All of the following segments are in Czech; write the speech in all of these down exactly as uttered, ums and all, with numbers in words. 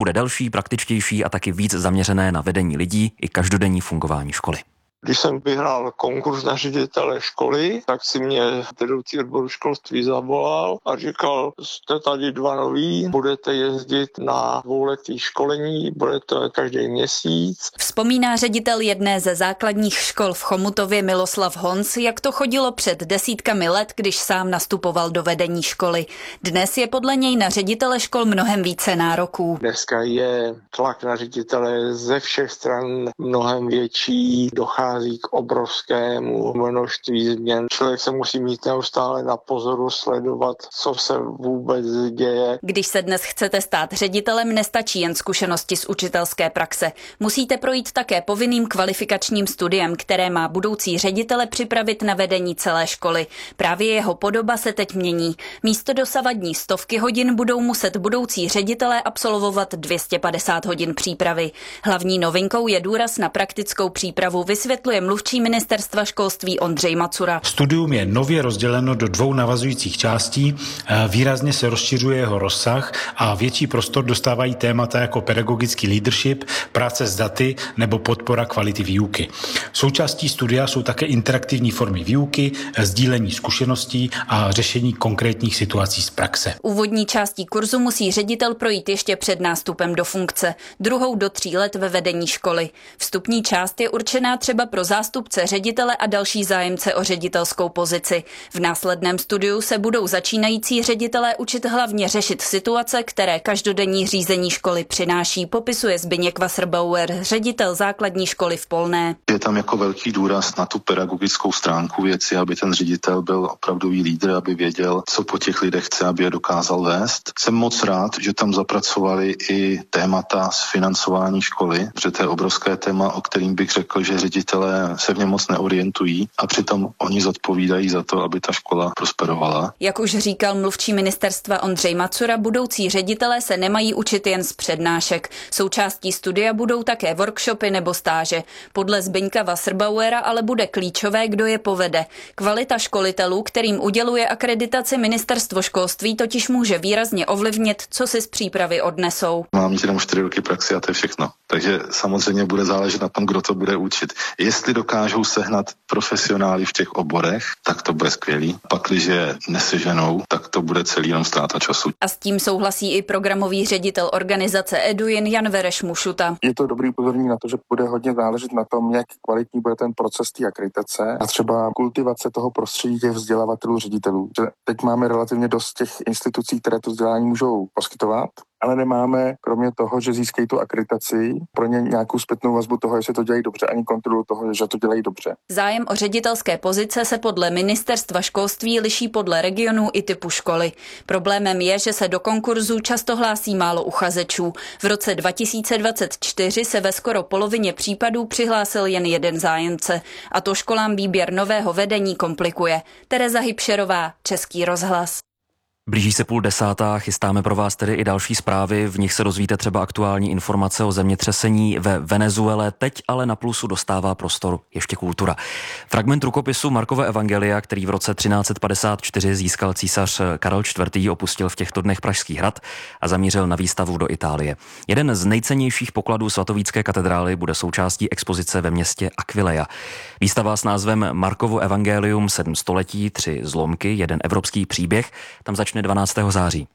bude delší, praktičtější a taky víc zaměřené na vedení lidí i každodenní fungování školy. Když jsem vyhrál konkurs na ředitele školy, tak si mě vedoucí odboru školství zavolal a říkal, jste tady dva noví, budete jezdit na dvouletý školení, budete každý měsíc. Vzpomíná ředitel jedné ze základních škol v Chomutově Miloslav Honc, jak to chodilo před desítkami let, když sám nastupoval do vedení školy. Dnes je podle něj na ředitele škol mnohem více nároků. Dneska je tlak na ředitele ze všech stran mnohem větší, dochází k obrovskému množství změn. Člověk se musí mít neustále na pozoru, sledovat, co se vůbec děje. Když se dnes chcete stát ředitelem, nestačí jen zkušenosti z učitelské praxe. Musíte projít také povinným kvalifikačním studiem, které má budoucí ředitele připravit na vedení celé školy. Právě jeho podoba se teď mění. Místo dosavadní stovky hodin budou muset budoucí ředitelé absolvovat dvě stě padesát hodin přípravy. Hlavní novinkou je důraz na praktickou přípravu, vysvětluje mluvčí ministerstva školství Ondřej Macura. Studium je nově rozděleno do dvou navazujících částí, výrazně se rozšiřuje jeho rozsah a větší prostor dostávají témata jako pedagogický leadership, práce s daty nebo podpora kvality výuky. Součástí studia jsou také interaktivní formy výuky, sdílení zkušeností a řešení konkrétních situací z praxe. Úvodní částí kurzu musí ředitel projít ještě před nástupem do funkce, druhou do tří let ve vedení školy. Vstupní část je určená třeba pro zástupce ředitele a další zájemce o ředitelskou pozici. V následném studiu se budou začínající ředitelé učit hlavně řešit situace, které každodenní řízení školy přináší, popisuje Zbyněk Wasserbauer, ředitel základní školy v Polné. Je tam jako velký důraz na tu pedagogickou stránku věci, aby ten ředitel byl opravdový lídr, aby věděl, co po těch lidech chce, aby je dokázal vést. Jsem moc rád, že tam zapracovali i témata z financování školy, protože to je obrovské téma, o kterým bych řekl, že ředitelé se v něm moc neorientují a přitom oni zodpovídají za to, aby ta škola prosperovala. Jak už říkal mluvčí ministerstva Ondřej Macura, budoucí ředitelé se nemají učit jen z přednášek. Součástí studia budou také workshopy nebo stáže. Podle Zbyňka Wasserbauera ale bude klíčové, kdo je povede. Kvalita školitelů, kterým uděluje akreditaci ministerstvo školství, totiž může výrazně ovlivnit, co si z přípravy odnesou. Mám mít jenom čtyři roky praxi a to je všechno. Takže samozřejmě bude záležet na tom, kdo to bude učit. Jestli dokážou sehnat profesionály v těch oborech, tak to bude skvělý. Pak, když je neseženou, tak to bude celý jenom ztráta času. A s tím souhlasí i programový ředitel organizace Eduin Jan Vereš Mušuta. Je to dobrý upozornění na to, že bude hodně záležet na tom, jak kvalitní bude ten proces té akreditace a třeba kultivace toho prostředí těch vzdělavatelů, ředitelů. Že teď máme relativně dost těch institucí, které to vzdělání můžou poskytovat, ale nemáme, kromě toho, že získají tu akreditaci, pro ně nějakou zpětnou vazbu toho, jestli to dělají dobře, ani kontrolu toho, že to dělají dobře. Zájem o ředitelské pozice se podle ministerstva školství liší podle regionů i typu školy. Problémem je, že se do konkurzu často hlásí málo uchazečů. V roce dva tisíce dvacet čtyři se ve skoro polovině případů přihlásil jen jeden zájemce. A to školám výběr nového vedení komplikuje. Tereza Hybšerová, Český rozhlas. Blíží se půl desátá, chystáme pro vás tedy i další zprávy, v nich se dozvíte třeba aktuální informace o zemětřesení ve Venezuele, teď ale na Plusu dostává prostor ještě kultura. Fragment rukopisu Markova evangelia, který v roce třináct padesát čtyři získal císař Karel čtvrtý, opustil v těchto dnech Pražský hrad a zamířil na výstavu do Itálie. Jeden z nejcennějších pokladů svatovícké katedrály bude součástí expozice ve městě Aquileia. Výstava s názvem Markovo evangelium sedm století, tři zlomky, jeden evropský příběh, tam začne dvanáctého září.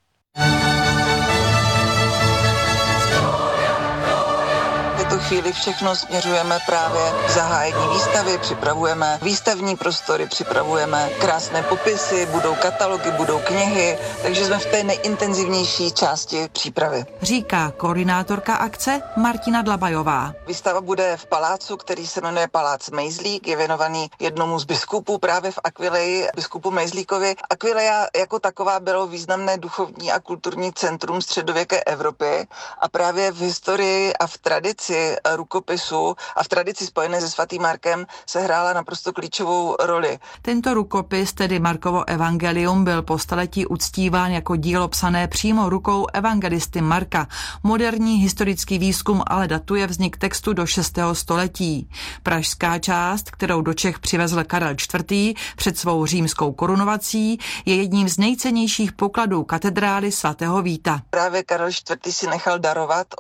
V tuto chvíli všechno směřujeme právě k zahájení výstavy, připravujeme výstavní prostory, připravujeme krásné popisy, budou katalogy, budou knihy, takže jsme v té nejintenzivnější části přípravy. Říká koordinátorka akce Martina Dlabajová. Výstava bude v palácu, který se jmenuje Palác Mejzlík, je věnovaný jednomu z biskupů právě v Aquileji, biskupu Mejzlíkovi. Aquileia jako taková bylo významné duchovní a kulturní centrum středověké Evropy a právě v historii a v tradici rukopisu a v tradici spojené se svatým Markem se hrála naprosto klíčovou roli. Tento rukopis, tedy Markovo evangelium, byl po staletí uctíván jako dílo psané přímo rukou evangelisty Marka. Moderní historický výzkum ale datuje vznik textu do šestého století. Pražská část, kterou do Čech přivezl Karel čtvrtý před svou římskou korunovací, je jedním z nejcennějších pokladů katedrály svatého Víta. Právě Karel čtvrtý si nechal darovat